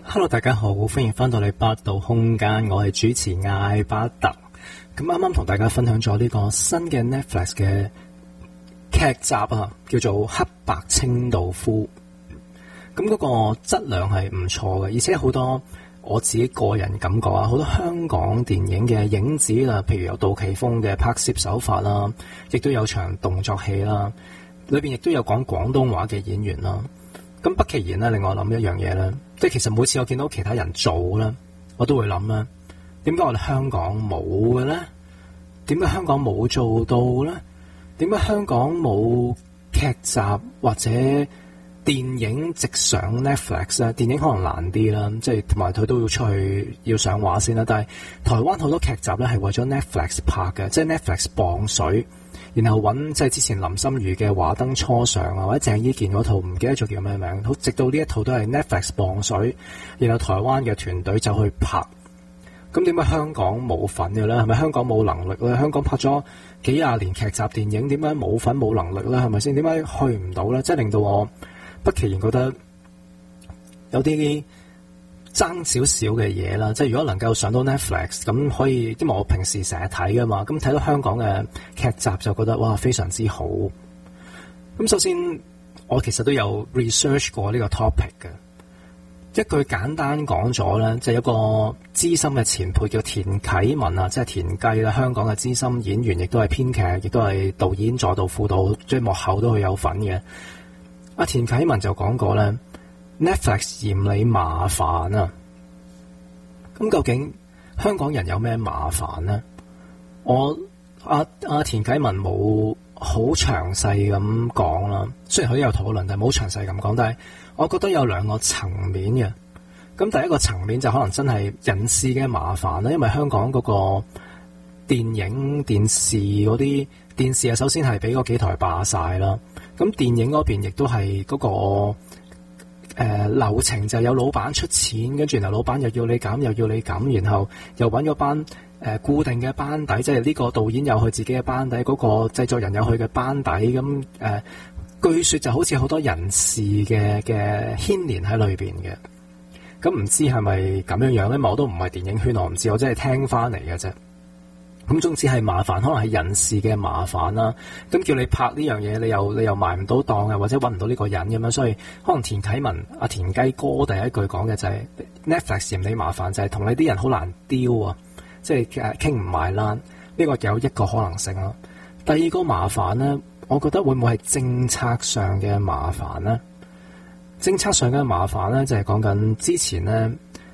Hello， 大家好，歡迎翻到嚟八度空間，我係主持艾巴特。咁啱啱同大家分享咗呢個新嘅 Netflix 嘅劇集啊，叫做《黑白清道夫》。咁嗰個質量係唔錯嘅，而且好多我自己個人感覺啊，好多香港電影嘅影子啦，譬如有杜琪峰嘅拍攝手法啦，亦都有場動作戲啦，裏邊亦都有講廣東話嘅演員啦。咁不其然咧，令我諗一樣嘢咧，即係其實每次我見到其他人做咧，我都會諗咧，點解我哋香港冇嘅咧？點解香港冇做到咧？點解香港冇劇集或者電影直上 Netflix 咧？電影可能難啲啦，即係同埋佢都要出去要上畫先啦。但係台灣好多劇集咧係為咗 Netflix 拍嘅，即係 Netflix 磅水。然後揾即係之前林心如嘅華燈初上啊，或者鄭伊健嗰套唔記得咗叫咩名，好直到呢一套都係 Netflix 磅水，然後台灣嘅團隊就去拍。咁點解香港冇份嘅咧？係咪香港冇能力咧？香港拍咗幾廿年劇集電影，點解冇份冇能力咧？係咪先？點解去唔到咧？即係令到我不其然覺得有啲爭少少嘅嘢啦，即係如果能夠上到 Netflix 咁可以，因為我平時成日睇噶嘛，咁睇到香港嘅劇集就覺得哇非常之好。咁首先我其實都有 research 過呢個 topic 嘅，一句簡單講咗咧，就有一個資深嘅前輩叫田啟文啊，即係田雞啦，香港嘅資深演員，亦都係編劇，亦都係導演、助導、輔導，即係幕後都會有份嘅。阿田啟文就講過咧。Netflix 嫌你麻煩啊！咁究竟香港人有咩麻煩呢？我阿田啟文冇好詳細咁講啦，雖然佢都有討論，但係冇詳細咁講。但係我覺得有兩個層面嘅。咁第一個層面就可能真係人事嘅麻煩啦，因為香港嗰個電影、電視嗰啲電視啊，首先係俾嗰幾台霸晒啦。咁電影嗰邊亦都係嗰個。流程就有老闆出錢，跟住然後老闆又要你減，又要你減，然後又揾咗班固定嘅班底，即係呢個導演有佢自己嘅班底，嗰個製作人有佢嘅班底，咁據說就好似好多人事嘅牽連喺裏邊嘅。咁唔知係咪咁樣樣咧？我都唔係電影圈，我唔知，我真係聽翻嚟嘅啫。咁總之係麻煩，可能係人事嘅麻煩啦。咁叫你拍呢樣嘢，你又埋唔到檔啊，或者揾唔到呢個人咁樣，所以可能田啟文阿田雞哥第一句講嘅就係 Netflix 嫌你麻煩，就係同你啲人好難丟啊，即係傾唔埋欄。呢個有一個可能性咯。第二個麻煩咧，我覺得會唔會係政策上嘅麻煩咧？政策上嘅麻煩咧，就係講緊之前咧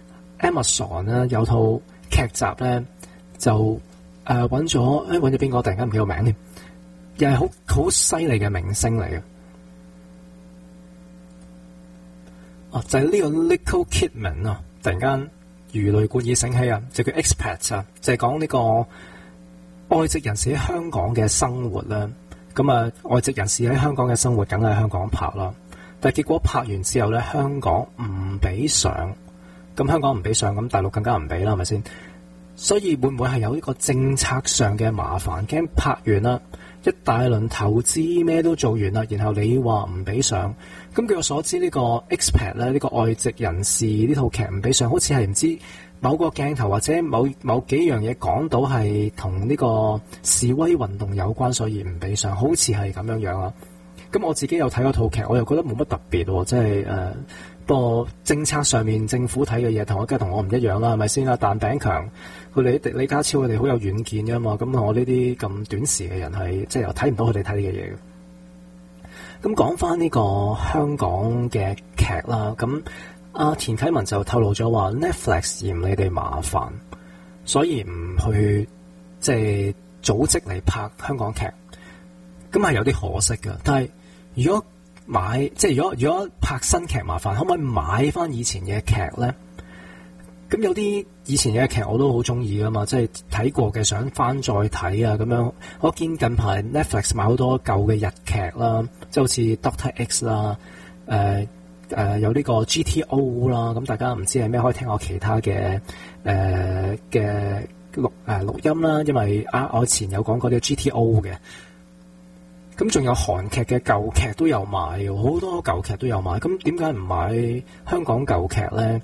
Amazon 咧有套劇集咧就。揾咗邊個？突然間唔記得個名添，又係好犀利嘅明星嚟嘅。就係呢個 Nicole Kidman 啊！突然間如雷貫耳醒起啊，就叫 Expat 啊，就係講呢個外籍人士喺香港嘅生活啦。咁啊，外籍人士喺香港嘅生活，梗係香港拍啦。但係結果拍完之後咧，香港唔俾上，咁香港唔俾上，咁大陸更加唔俾啦，係咪先？所以會唔會係有呢個政策上嘅麻煩？驚拍完啦，一大輪投資咩都做完啦，然後你話唔俾上，咁據我所知呢個 Expat 咧，呢個外籍人士呢套劇唔俾上，好似係唔知某個鏡頭或者某幾樣嘢講到係同呢個示威運動有關，所以唔俾上，好似係咁樣樣啊。咁我自己有睇嗰套劇，我又覺得冇乜特別喎，即係不過政策上面政府睇嘅嘢同我唔一樣啦，係咪先啊？彈餅強佢哋李家超佢哋好有遠見㗎嘛，咁我呢啲咁短視嘅人係即係又睇唔到佢哋睇嘅嘢嘅。咁講翻呢個香港嘅劇啦，咁阿田啟文就透露咗話 Netflix 嫌你哋麻煩，所以唔去即係組織嚟拍香港劇，咁係有啲可惜㗎。但係如果即係如果拍新劇麻煩，可唔可以買翻以前嘅劇咧？咁有啲以前嘅劇我都好中意噶嘛，即係睇過嘅想翻再睇啊咁樣。我見近排 Netflix 買好多舊嘅日劇啦，即係好似 Doctor X 啦，有呢個 GTO 啦。咁大家唔知係咩，可以聽我其他嘅錄音啦，因為我以前有講過呢個 GTO 嘅。咁仲有韓劇嘅舊劇都有買，好多舊劇都有買。咁點解唔買香港舊劇咧？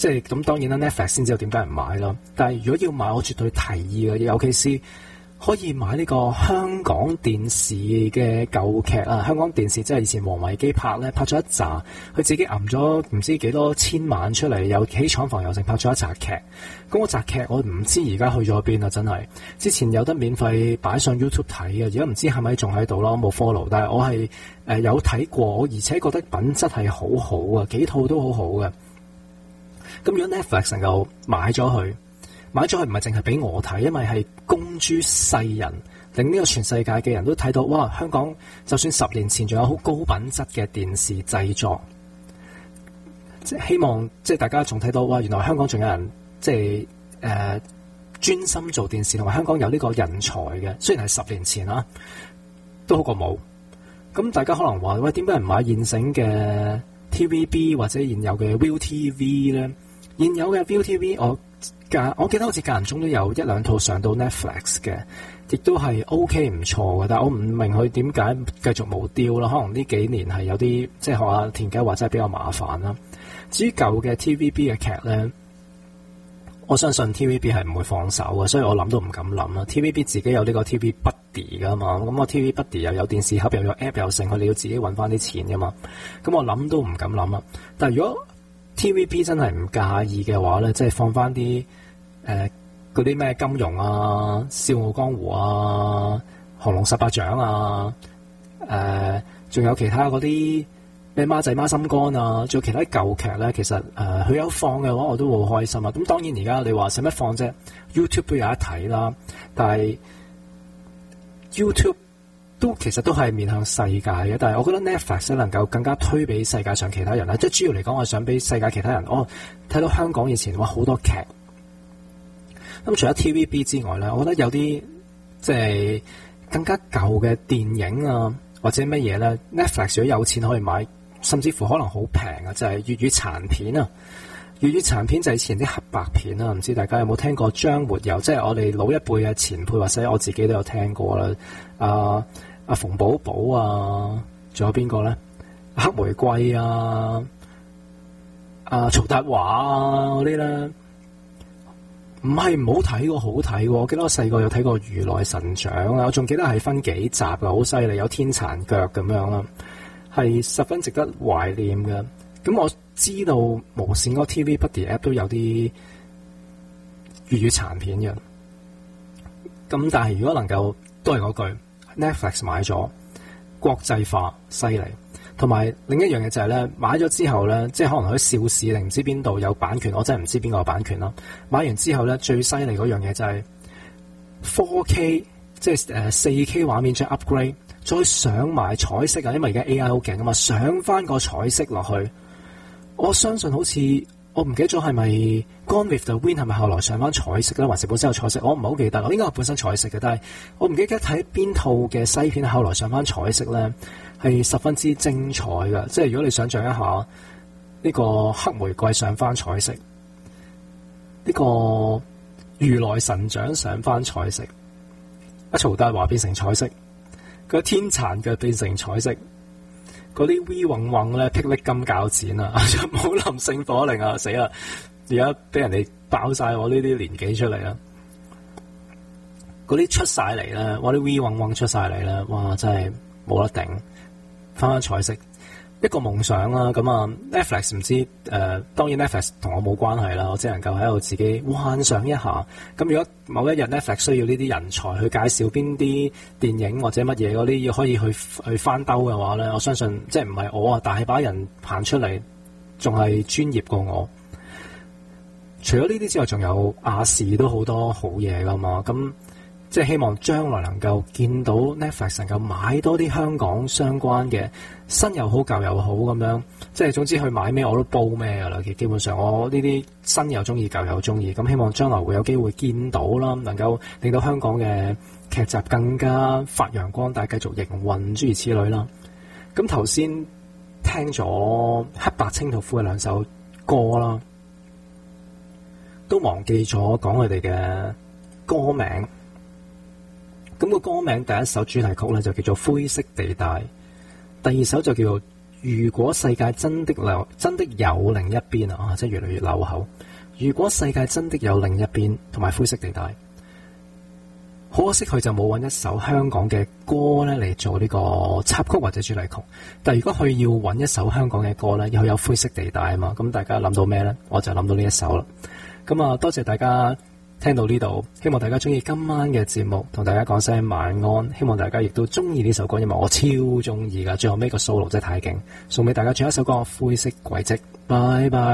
即係咁當然啦 Netflix 先知道點解唔買啦。但係如果要買，我絕對提議嘅，尤其是可以買呢個香港電視嘅舊劇啊！香港電視即係以前王維基拍咗一集，佢自己揞咗唔知幾多千萬出嚟，又起廠房又成拍咗一集劇。咁個集劇我唔知而家去咗邊啊！真係之前有得免費擺上 YouTube 睇嘅，而家唔知係咪仲喺度咯？冇 follow，但係我係有睇過，而且覺得品質係好好啊，幾套都好好嘅。咁如果 Netflix 能夠買咗佢唔係淨係俾我睇，因為係公諸世人，令呢個全世界嘅人都睇到，哇！香港就算10年前仲有好高品質嘅電視製作，即係希望即係大家仲睇到，哇！原來香港仲有人即係專心做電視，同埋香港有呢個人才嘅。雖然係10年前啊，都好過冇。咁大家可能話，喂，點解唔買現成嘅 TVB 或者現有嘅 ViuTV 咧？現有嘅 ViuTV 我記得好似間唔中都有一兩套上到 Netflix 嘅，亦都係 OK 唔錯嘅。但係我唔明佢點解繼續無雕啦。可能呢幾年係有啲即係學阿田雞話真係比較麻煩啦。至於舊嘅 TVB 嘅劇咧，我相信 TVB 係唔會放手嘅，所以我諗都唔敢諗啦。TVB 自己有呢個 TV Buddy 噶嘛，咁我 TV Buddy 又有電視盒又有 app 又成，佢哋要自己揾翻啲錢噶嘛。咁我諗都唔敢諗啊。但係如果 TVB 真係唔介意嘅話咧，即係放翻啲嗰啲咩金庸啊、笑傲江湖啊、降龍十八掌啊，仲有其他嗰啲咩孖仔孖心肝啊，仲有其他舊劇咧，其實佢有放嘅話，我都好開心啊！咁當然而家你話使乜放啫 ？YouTube 都有得睇啦，但係 YouTube 其實都係面向世界嘅，但係我覺得 Netflix 能夠更加推俾世界上其他人啦。即係主要嚟講，我想俾世界其他人，睇到香港以前哇好多劇。咁除咗 TVB 之外咧，我覺得有啲即係更加舊嘅電影啊，或者乜嘢咧 ，Netflix 如果有錢可以買，甚至乎可能好平啊，就係粵語殘片啊。粵語殘片就係以前啲黑白片啊，唔知大家有冇聽過張活游，即係我哋老一輩嘅前輩，或者我自己都有聽過啦。阿馮寶寶啊，仲有邊個咧？黑玫瑰啊，曹達華啊嗰啲咧。唔係唔好睇喎，好睇喎！我記得我細個有睇過《如來神掌》啊，我仲記得係分幾集嘅，好犀利，有天殘腳咁樣啦，係十分值得懷念嘅。咁我知道無線嗰個 TV Buddy App 都有啲粵語殘片嘅。咁但係如果能夠都係嗰句 Netflix 買咗國際化，犀利。同埋另一樣嘢就係咧，買咗之後咧，即係可能喺邵氏定唔知邊度有版權，我真係唔知邊個有版權啦。買完之後咧，最犀利嗰樣嘢就係 4K， 即係4K 畫面再 upgrade， 再上埋彩色啊！因為而家 AI 好勁啊嘛，上翻個彩色落去，我相信好似我唔記得咗係咪《Gone with the Wind》係咪後來上翻彩色咧，還是本身有彩色？我唔係好記得，我應該係本身彩色嘅，但係我唔記得睇邊套嘅西片後來上翻彩色咧。係十分之精彩嘅，即係如果你想象一下呢個黑玫瑰上翻彩色，呢個如來神掌上翻彩色，曹達華變成彩色，個天殘腳變成彩色，嗰啲 V 混混咧霹靂金鉸剪啊，武林聖火令啊，死啦！而家俾人哋爆晒我呢啲年紀出嚟啦，嗰啲出晒嚟咧，哇啲 V 混混出晒嚟咧，哇真係冇得頂。翻彩色一個夢想啦，咁啊 Netflix 唔知當然 Netflix 同我冇關係啦，我只能夠喺度自己幻想一下。咁如果某一日 Netflix 需要呢啲人才去介紹邊啲電影或者乜嘢嗰啲要可以去翻兜嘅話咧，我相信即係唔係我啊，大把人行出嚟仲係專業過我。除咗呢啲之外，仲有亞視都好多好嘢噶嘛，咁。即係希望將來能夠見到 Netflix 能夠買多啲香港相關嘅新又好舊又好咁樣，即係總之去買咩我都煲咩噶啦。基本上我呢啲新又中意舊又中意，咁希望將來會有機會見到啦，能夠令到香港嘅劇集更加發揚光大，繼續營運諸如此類啦。咁頭先聽咗黑白清道夫嘅兩首歌啦，都忘記咗講佢哋嘅歌名。咁個歌名第一首主題曲咧就叫做《灰色地帶》，第二首就叫做《 如果世界真的有另一邊啊，即係越嚟越漏口。如果世界真的有另一邊同埋灰色地帶，好可惜佢就冇揾一首香港嘅歌咧嚟做呢個插曲或者主題曲。但如果佢要揾一首香港嘅歌咧，又有灰色地帶啊嘛，咁大家諗到咩呢？我就諗到呢一首啦。咁啊，多謝大家聽到呢度，希望大家中意今晚嘅節目，同大家講聲晚安。希望大家亦都中意呢首歌，因為我超中意噶。最後尾個 solo 真係太勁，送俾大家最後一首歌《灰色軌跡》，拜拜。